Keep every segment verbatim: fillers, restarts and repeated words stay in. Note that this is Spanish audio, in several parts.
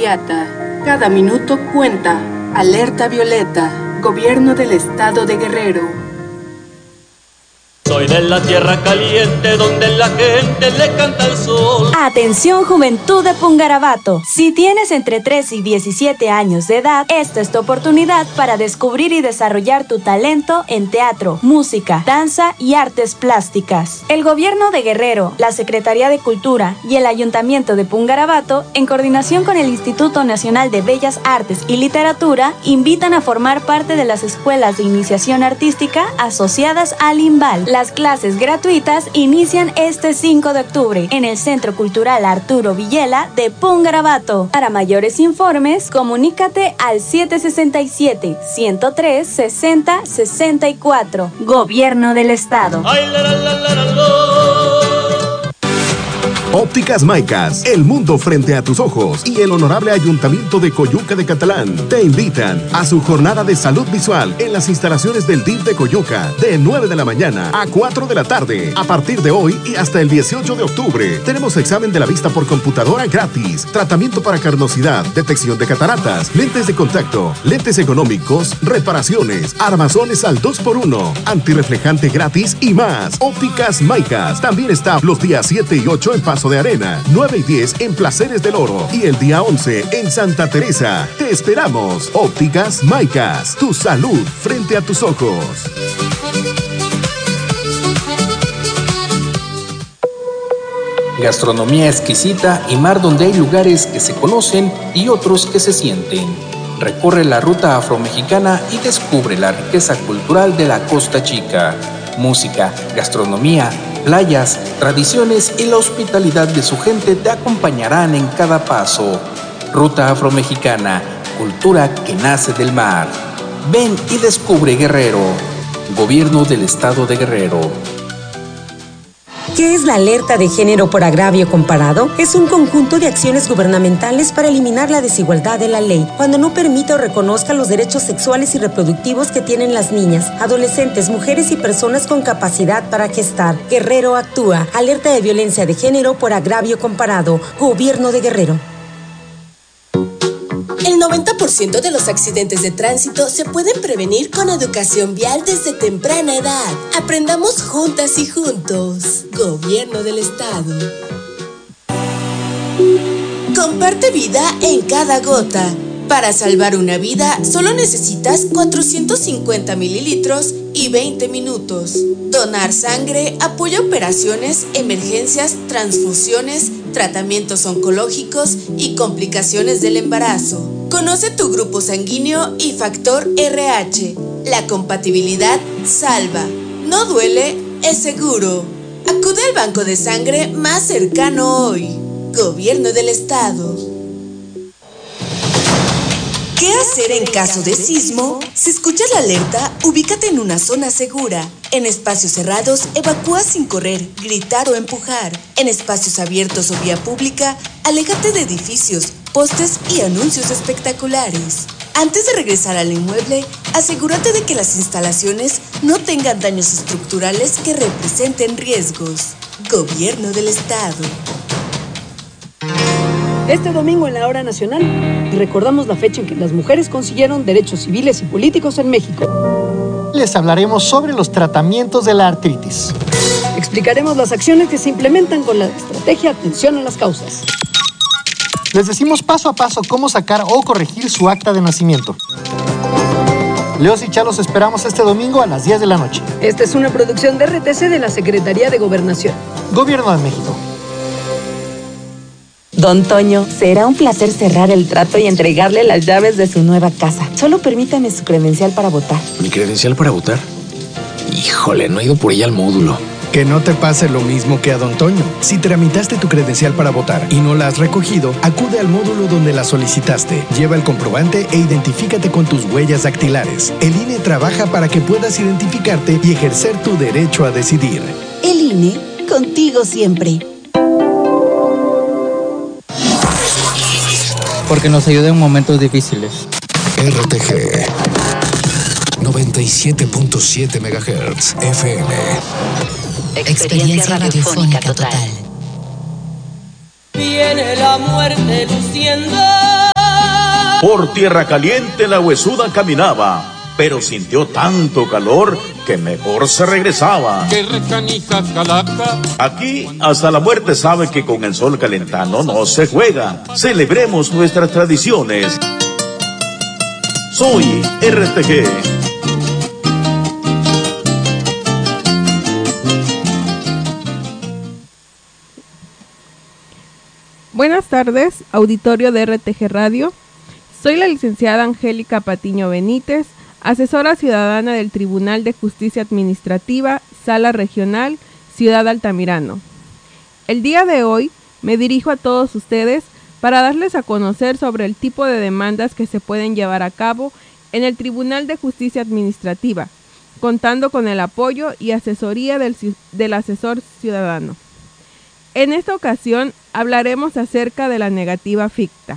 inmediata. Cada minuto cuenta. Alerta violeta. Gobierno del Estado de Guerrero. Soy de la tierra caliente donde la gente le canta al sol. Atención, juventud de Pungarabato. Si tienes entre tres y diecisiete años de edad, esta es tu oportunidad para descubrir y desarrollar tu talento en teatro, música, danza y artes plásticas. El Gobierno de Guerrero, la Secretaría de Cultura y el Ayuntamiento de Pungarabato, en coordinación con el Instituto Nacional de Bellas Artes y Literatura, invitan a formar parte de las escuelas de iniciación artística asociadas al INVAL. Las clases gratuitas inician este cinco de octubre en el Centro Cultural Arturo Villela de Pungarabato. Para mayores informes, comunícate al siete seis siete, uno cero tres, seis cero seis cuatro. Gobierno del Estado. Ay, la, la, la, la, la, la. Ópticas Maicas, el mundo frente a tus ojos y el honorable Ayuntamiento de Coyuca de Catalán te invitan a su jornada de salud visual en las instalaciones del D I F de Coyuca de nueve de la mañana a cuatro de la tarde. A partir de hoy y hasta el dieciocho de octubre tenemos examen de la vista por computadora gratis, tratamiento para carnosidad, detección de cataratas, lentes de contacto, lentes económicos, reparaciones, armazones al dos por uno, antirreflejante gratis y más. Ópticas Maicas también está los días siete y ocho en Paso de Arena, nueve y diez en Placeres del Oro y el día once en Santa Teresa. Te esperamos. Ópticas Maicas, tu salud frente a tus ojos. Gastronomía exquisita y mar donde hay lugares que se conocen y otros que se sienten. Recorre la ruta afromexicana y descubre la riqueza cultural de la Costa Chica. Música, gastronomía, playas, tradiciones y la hospitalidad de su gente te acompañarán en cada paso. Ruta Afromexicana, cultura que nace del mar. Ven y descubre Guerrero. Gobierno del Estado de Guerrero. ¿Qué es la alerta de género por agravio comparado? Es un conjunto de acciones gubernamentales para eliminar la desigualdad de la ley, cuando no permita o reconozca los derechos sexuales y reproductivos que tienen las niñas, adolescentes, mujeres y personas con capacidad para gestar. Guerrero actúa. Alerta de violencia de género por agravio comparado. Gobierno de Guerrero. El noventa por ciento de los accidentes de tránsito se pueden prevenir con educación vial desde temprana edad. Aprendamos juntas y juntos. Gobierno del Estado. Comparte vida en cada gota. Para salvar una vida, solo necesitas cuatrocientos cincuenta mililitros y veinte minutos. Donar sangre apoya operaciones, emergencias, transfusiones, tratamientos oncológicos y complicaciones del embarazo. Conoce tu grupo sanguíneo y factor R H. La compatibilidad salva. No duele, es seguro. Acude al banco de sangre más cercano hoy. Gobierno del Estado. ¿Qué hacer en caso de sismo? Si escuchas la alerta, ubícate en una zona segura. En espacios cerrados, evacúa sin correr, gritar o empujar. En espacios abiertos o vía pública, aléjate de edificios, postes y anuncios espectaculares. Antes de regresar al inmueble, asegúrate de que las instalaciones no tengan daños estructurales que representen riesgos. Gobierno del Estado. Este domingo en la Hora Nacional recordamos la fecha en que las mujeres consiguieron derechos civiles y políticos en México. Les hablaremos sobre los tratamientos de la artritis. Explicaremos las acciones que se implementan con la estrategia Atención a las Causas. Les decimos paso a paso cómo sacar o corregir su acta de nacimiento. Leos y Chá los esperamos este domingo a las diez de la noche. Esta es una producción de R T C de la Secretaría de Gobernación. Gobierno de México. Don Toño, será un placer cerrar el trato y entregarle las llaves de su nueva casa. Solo permítame su credencial para votar. ¿Mi credencial para votar? Híjole, no he ido por ella al módulo. Que no te pase lo mismo que a Don Toño. Si tramitaste tu credencial para votar y no la has recogido, acude al módulo donde la solicitaste. Lleva el comprobante e identifícate con tus huellas dactilares. El I N E trabaja para que puedas identificarte y ejercer tu derecho a decidir. El I N E, contigo siempre. Porque nos ayuda en momentos difíciles. R T G noventa y siete punto siete megahertz F M. Experiencia radiofónica total. Viene la muerte luciendo Por tierra caliente la huesuda caminaba, pero sintió tanto calor que mejor se regresaba. ¡Qué recanija calaca! Aquí hasta la muerte sabe que con el sol calentano no se juega. Celebremos nuestras tradiciones. Soy R T G. Buenas tardes, auditorio de R T G Radio. Soy la licenciada Angélica Patiño Benítez, asesora ciudadana del Tribunal de Justicia Administrativa, Sala Regional, Ciudad Altamirano. El día de hoy me dirijo a todos ustedes para darles a conocer sobre el tipo de demandas que se pueden llevar a cabo en el Tribunal de Justicia Administrativa, contando con el apoyo y asesoría del, del asesor ciudadano. En esta ocasión hablaremos acerca de la negativa ficta.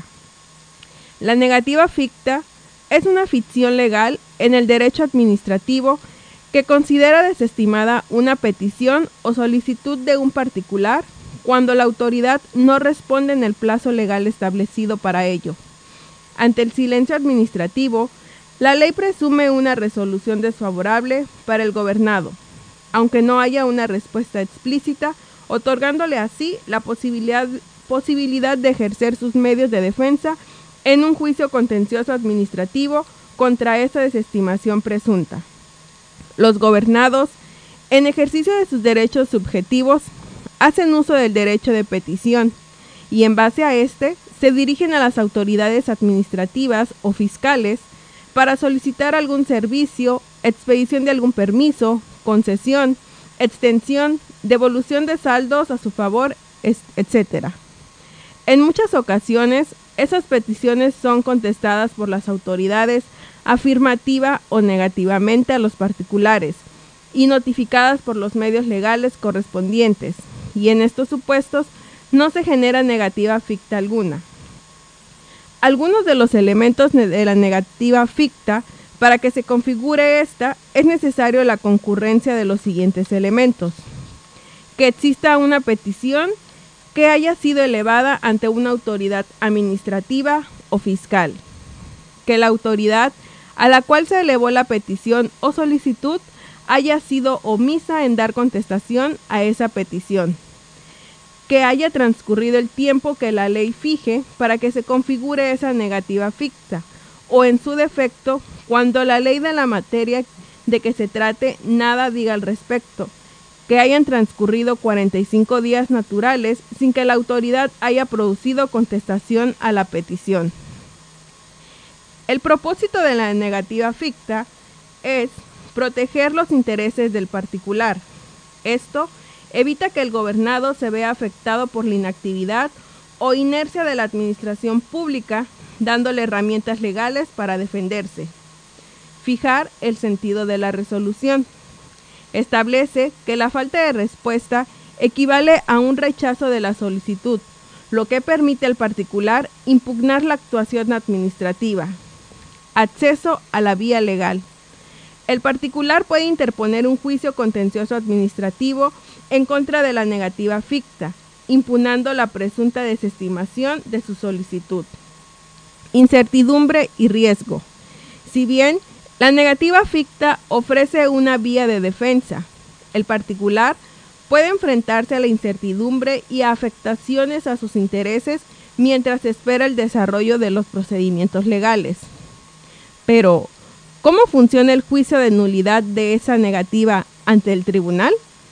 La negativa ficta es una ficción legal en el derecho administrativo que considera desestimada una petición o solicitud de un particular cuando la autoridad no responde en el plazo legal establecido para ello. Ante el silencio administrativo, la ley presume una resolución desfavorable para el gobernado, aunque no haya una respuesta explícita, otorgándole así la posibilidad, posibilidad de ejercer sus medios de defensa en un juicio contencioso administrativo contra esa desestimación presunta. Los gobernados, en ejercicio de sus derechos subjetivos, hacen uso del derecho de petición y en base a este se dirigen a las autoridades administrativas o fiscales para solicitar algún servicio, expedición de algún permiso, concesión, extensión, devolución de saldos a su favor, etcétera. En muchas ocasiones, esas peticiones son contestadas por las autoridades afirmativa o negativamente a los particulares y notificadas por los medios legales correspondientes, y en estos supuestos no se genera negativa ficta alguna. Algunos de los elementos de la negativa ficta, para que se configure esta, es necesario la concurrencia de los siguientes elementos: que exista una petición que haya sido elevada ante una autoridad administrativa o fiscal, que la autoridad a la cual se elevó la petición o solicitud haya sido omisa en dar contestación a esa petición, que haya transcurrido el tiempo que la ley fije para que se configure esa negativa ficta, o en su defecto, cuando la ley de la materia de que se trate nada diga al respecto, que hayan transcurrido cuarenta y cinco días naturales sin que la autoridad haya producido contestación a la petición. El propósito de la negativa ficta es proteger los intereses del particular. Esto evita que el gobernado se vea afectado por la inactividad o inercia de la administración pública, dándole herramientas legales para defenderse. Fijar el sentido de la resolución. Establece que la falta de respuesta equivale a un rechazo de la solicitud, lo que permite al particular impugnar la actuación administrativa. Acceso a la vía legal. El particular puede interponer un juicio contencioso administrativo en contra de la negativa ficta, impugnando la presunta desestimación de su solicitud. Incertidumbre y riesgo. Si bien la negativa ficta ofrece una vía de defensa, el particular puede enfrentarse a la incertidumbre y a afectaciones a sus intereses mientras espera el desarrollo de los procedimientos legales. Pero, ¿cómo funciona el juicio de nulidad de esa negativa ante el tribunal?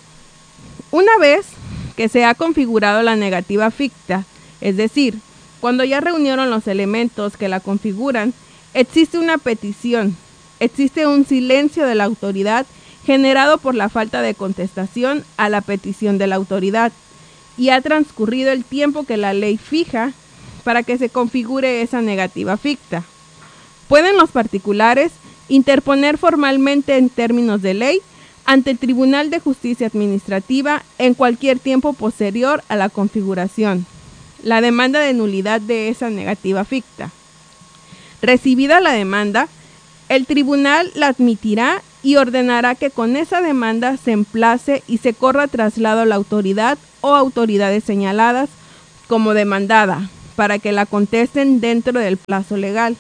Una vez que se ha configurado la negativa ficta, es decir, cuando ya reunieron los elementos que la configuran, existe una petición, existe un silencio de la autoridad generado por la falta de contestación a la petición de la autoridad, y ha transcurrido el tiempo que la ley fija para que se configure esa negativa ficta. Pueden los particulares interponer formalmente en términos de ley ante el Tribunal de Justicia Administrativa en cualquier tiempo posterior a la configuración la demanda de nulidad de esa negativa ficta. Recibida la demanda, el tribunal la admitirá y ordenará que con esa demanda se emplace y se corra traslado a la autoridad o autoridades señaladas como demandada para que la contesten dentro del plazo legal.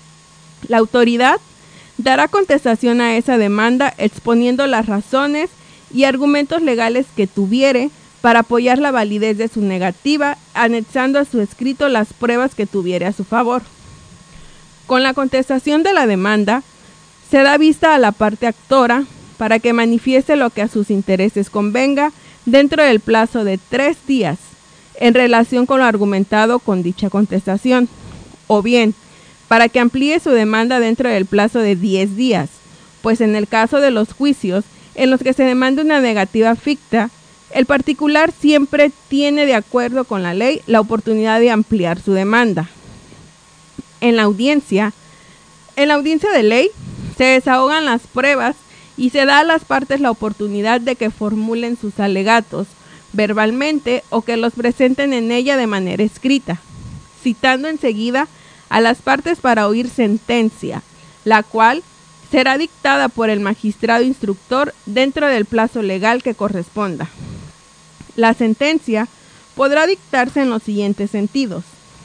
La autoridad dará contestación a esa demanda exponiendo las razones y argumentos legales que tuviere para apoyar la validez de su negativa, anexando a su escrito las pruebas que tuviere a su favor. Con la contestación de la demanda, se da vista a la parte actora para que manifieste lo que a sus intereses convenga dentro del plazo de tres días en relación con lo argumentado con dicha contestación, o bien para que amplíe su demanda dentro del plazo de diez días, pues en el caso de los juicios en los que se demanda una negativa ficta, el particular siempre tiene, de acuerdo con la ley, la oportunidad de ampliar su demanda. En la audiencia, en la audiencia de ley, se desahogan las pruebas y se da a las partes la oportunidad de que formulen sus alegatos verbalmente o que los presenten en ella de manera escrita, citando enseguida a las partes para oír sentencia, la cual será dictada por el magistrado instructor dentro del plazo legal que corresponda. La sentencia podrá dictarse en los siguientes sentidos: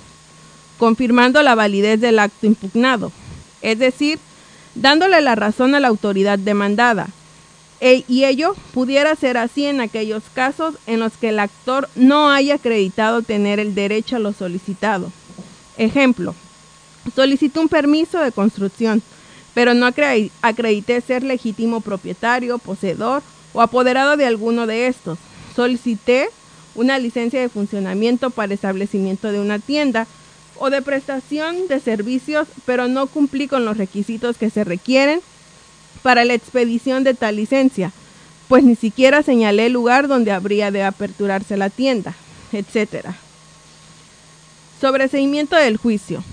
confirmando la validez del acto impugnado, es decir, dándole la razón a la autoridad demandada, e, y ello pudiera ser así en aquellos casos en los que el actor no haya acreditado tener el derecho a lo solicitado. Ejemplo: solicitó un permiso de construcción, pero no acredité ser legítimo propietario, poseedor o apoderado de alguno de estos. Solicité una licencia de funcionamiento para establecimiento de una tienda o de prestación de servicios, pero no cumplí con los requisitos que se requieren para la expedición de tal licencia, pues ni siquiera señalé el lugar donde habría de aperturarse la tienda, etcétera. Sobreseimiento del juicio.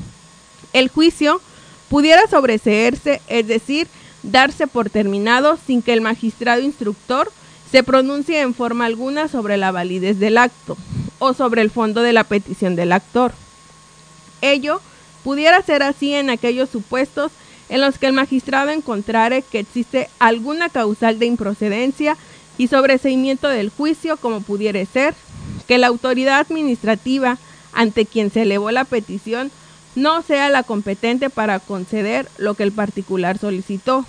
El juicio pudiera sobreseerse, es decir, darse por terminado sin que el magistrado instructor se pronuncie en forma alguna sobre la validez del acto o sobre el fondo de la petición del actor. Ello pudiera ser así en aquellos supuestos en los que el magistrado encontrare que existe alguna causal de improcedencia y sobreseimiento del juicio, como pudiere ser que la autoridad administrativa ante quien se elevó la petición no sea la competente para conceder lo que el particular solicitó,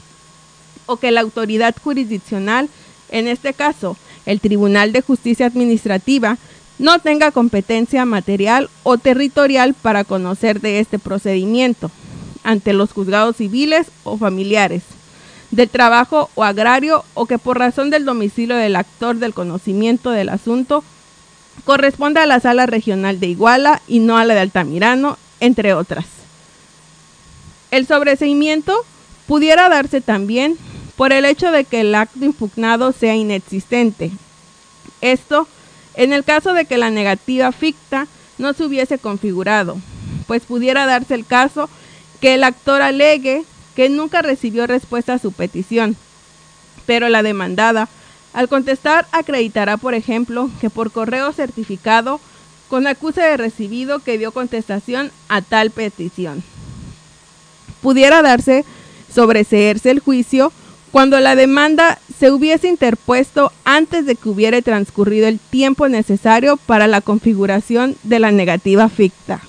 o que la autoridad jurisdiccional, en este caso el Tribunal de Justicia Administrativa, no tenga competencia material o territorial para conocer de este procedimiento ante los juzgados civiles o familiares, del trabajo o agrario, o que por razón del domicilio del actor del conocimiento del asunto corresponde a la Sala Regional de Iguala y no a la de Altamirano, entre otras. El sobreseimiento pudiera darse también por el hecho de que el acto impugnado sea inexistente. Esto en el caso de que la negativa ficta no se hubiese configurado, pues pudiera darse el caso que el actor alegue que nunca recibió respuesta a su petición, pero la demandada, al contestar, acreditará, por ejemplo, que por correo certificado con acuse de recibido que dio contestación a tal petición. Pudiera darse sobreseerse el juicio cuando la demanda se hubiese interpuesto antes de que hubiera transcurrido el tiempo necesario para la configuración de la negativa ficta.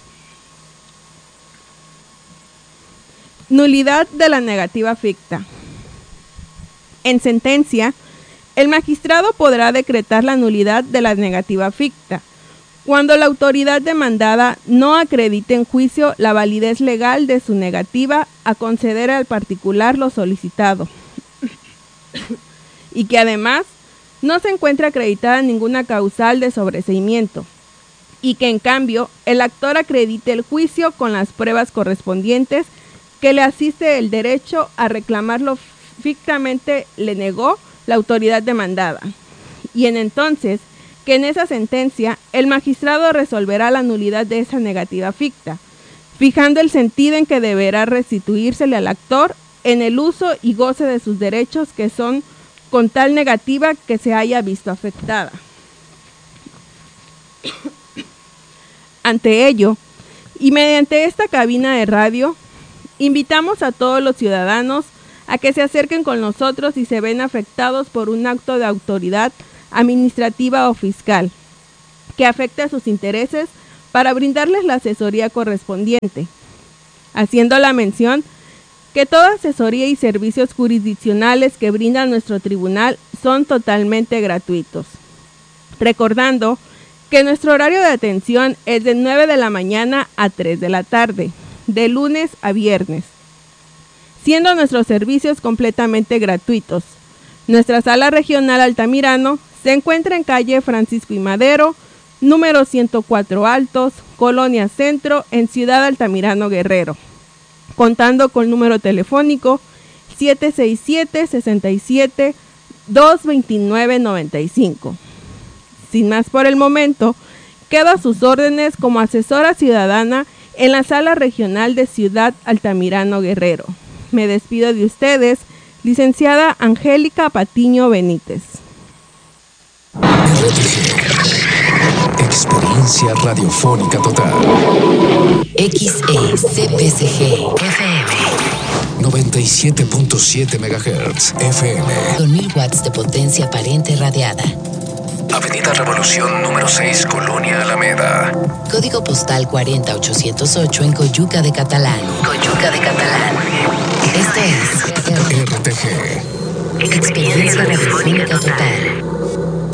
Nulidad de la negativa ficta. En sentencia, el magistrado podrá decretar la nulidad de la negativa ficta cuando la autoridad demandada no acredite en juicio la validez legal de su negativa a conceder al particular lo solicitado y que además no se encuentre acreditada ninguna causal de sobreseimiento, y que en cambio el actor acredite el juicio con las pruebas correspondientes que le asiste el derecho a reclamarlo fictamente le negó la autoridad demandada, y en entonces que en esa sentencia el magistrado resolverá la nulidad de esa negativa ficta, fijando el sentido en que deberá restituírsele al actor en el uso y goce de sus derechos que son con tal negativa que se haya visto afectada. Ante ello, y mediante esta cabina de radio, invitamos a todos los ciudadanos a que se acerquen con nosotros si se ven afectados por un acto de autoridad administrativa o fiscal que afecte a sus intereses para brindarles la asesoría correspondiente, haciendo la mención que toda asesoría y servicios jurisdiccionales que brinda nuestro tribunal son totalmente gratuitos. Recordando que nuestro horario de atención es de nueve de la mañana a tres de la tarde, de lunes a viernes, siendo nuestros servicios completamente gratuitos. Nuestra sala regional Altamirano se encuentra en calle Francisco y Madero, número ciento cuatro Altos, Colonia Centro, en Ciudad Altamirano, Guerrero, contando con número telefónico siete seis siete, seis siete, dos dos nueve, nueve cinco. Sin más por el momento, quedo a sus órdenes como asesora ciudadana en la Sala Regional de Ciudad Altamirano, Guerrero. Me despido de ustedes, licenciada Angélica Patiño Benítez. Experiencia radiofónica total. X E C P C G F M noventa y siete punto siete megahertz F M. Con mil watts de potencia aparente radiada. Avenida Revolución número seis, Colonia Alameda. Código postal cuarenta mil ochocientos ocho en Coyuca de Catalán. Coyuca de Catalán. Esto es R T G. Experiencia radiofónica total.